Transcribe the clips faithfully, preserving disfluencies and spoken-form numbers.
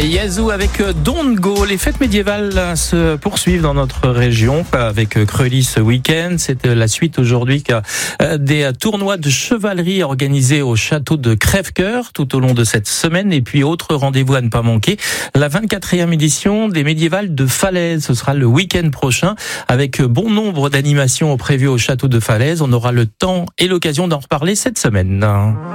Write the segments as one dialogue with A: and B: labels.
A: Yazoo avec Don't Go. Les fêtes médiévales se poursuivent dans notre région avec Creully ce week-end. C'est la suite aujourd'hui des tournois de chevalerie organisés au château de Crèvecoeur tout au long de cette semaine. Et puis autre rendez-vous à ne pas manquer, la vingt-quatrième édition des médiévales de Falaise. Ce sera le week-end prochain avec bon nombre d'animations prévues au château de Falaise. On aura le temps et l'occasion d'en reparler cette semaine.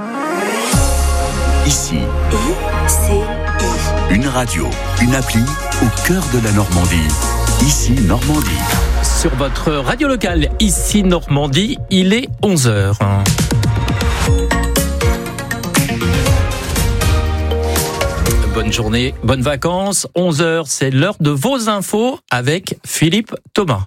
B: Ici,
C: c'est
B: une radio, une appli au cœur de la Normandie. Ici, Normandie.
A: Sur votre radio locale, ici Normandie, il est onze heures. Bonne journée, bonnes vacances. onze heures, c'est l'heure de vos infos avec Philippe Thomas.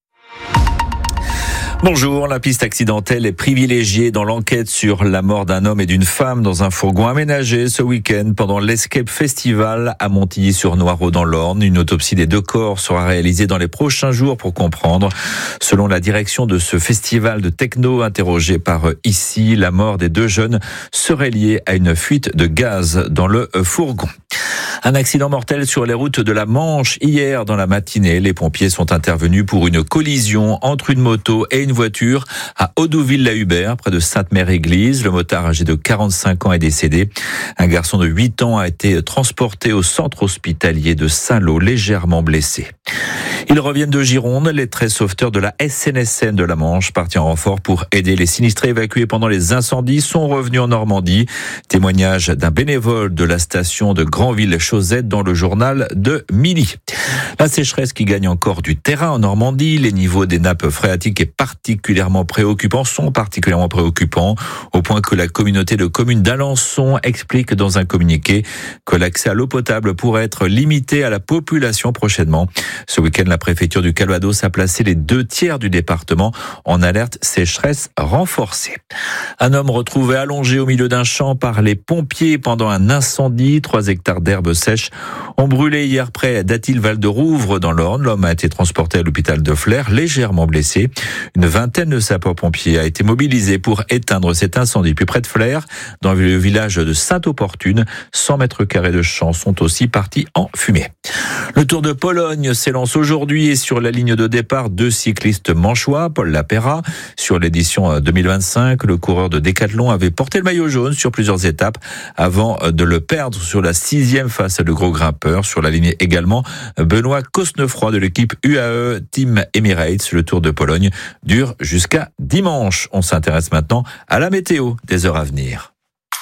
D: Bonjour, la piste accidentelle est privilégiée dans l'enquête sur la mort d'un homme et d'une femme dans un fourgon aménagé ce week-end pendant l'Escape Festival à Montilly-sur-Noireau dans l'Orne. Une autopsie des deux corps sera réalisée dans les prochains jours pour comprendre. Selon la direction de ce festival de techno interrogé par Ici, la mort des deux jeunes serait liée à une fuite de gaz dans le fourgon. Un accident mortel sur les routes de la Manche. Hier, dans la matinée, les pompiers sont intervenus pour une collision entre une moto et une voiture à Audouville-la-Hubert, près de Sainte-Mère-Église. Le motard âgé de quarante-cinq ans est décédé. Un garçon de huit ans a été transporté au centre hospitalier de Saint-Lô, légèrement blessé. Ils reviennent de Gironde. Les treize sauveteurs de la S N S N de la Manche, partis en renfort pour aider les sinistrés évacués pendant les incendies, sont revenus en Normandie. Témoignage d'un bénévole de la station de Granville-Chaussette dans le journal de midi. La sécheresse qui gagne encore du terrain en Normandie. Les niveaux des nappes phréatiques est particulièrement préoccupants, sont particulièrement préoccupants, au point que la communauté de communes d'Alençon explique dans un communiqué que l'accès à l'eau potable pourrait être limité à la population prochainement. Ce week-end, la préfecture du Calvados a placé les deux tiers du département en alerte sécheresse renforcée. Un homme retrouvé allongé au milieu d'un champ par les pompiers pendant un incendie. Trois hectares d'herbes sèches ont brûlé hier près d'Athil-Val-de-Rouvre dans l'Orne. L'homme a été transporté à l'hôpital de Flers, légèrement blessé. Une vingtaine de sapeurs-pompiers a été mobilisée pour éteindre cet incendie. Puis près de Flers, dans le village de Sainte-Opportune, cent mètres carrés de champs sont aussi partis en fumée. Le Tour de Pologne s'élance aujourd'hui et sur la ligne de départ, deux cyclistes manchois, Paul Lapera. Sur l'édition deux mille vingt-cinq, le coureur de Décathlon avait porté le maillot jaune sur plusieurs étapes avant de le perdre sur la sixième face à de gros grimpeurs. Sur la ligne également, Benoît Cosnefroy de l'équipe U A E Team Emirates. Le Tour de Pologne dure jusqu'à dimanche. On s'intéresse maintenant à la météo des heures à venir.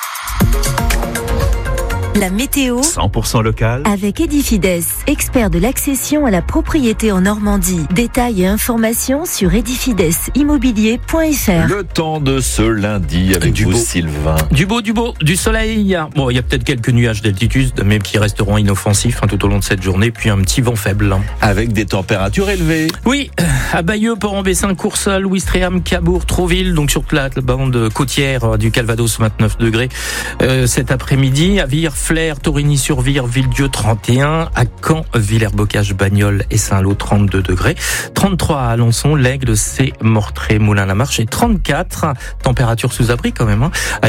C: la météo
B: cent pour cent local
C: avec Edifides, expert de l'accession à la propriété en Normandie. Détails et informations sur edifides immobilier point f r.
D: Le temps de ce lundi avec
A: du
D: vous,
A: beau.
D: Sylvain.
A: Du beau, du beau, du soleil. Bon, il y a peut-être quelques nuages d'altitude, mais qui resteront inoffensifs hein, tout au long de cette journée, puis un petit vent faible.
D: Avec des températures élevées.
A: Oui, à Bayeux, Port-en-Bessin, Coursol, Ouistreham, Cabourg, Trouville, donc sur la, la bande côtière du Calvados, vingt-neuf degrés euh, cet après-midi. À Vire, Flers, Torigny-sur-Vire, Villedieu, trente et un. À Caen, Villers-Bocage, Bagnols et Saint-Lô, trente-deux degrés. trente-trois à Alençon, L'Aigle, C, Mortré, Moulins-la-Marche et trente-quatre. Température sous abri quand même. Hein.